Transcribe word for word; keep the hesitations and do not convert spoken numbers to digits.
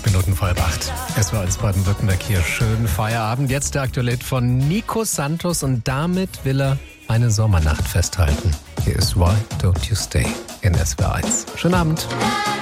Acht Minuten vor halb acht. Es war als Baden-Württemberg hier. Schönen Feierabend. Jetzt der Aktualität von Nico Santos und damit will er eine Sommernacht festhalten. Hier ist Why Don't You Stay in S W R eins. Schönen Abend.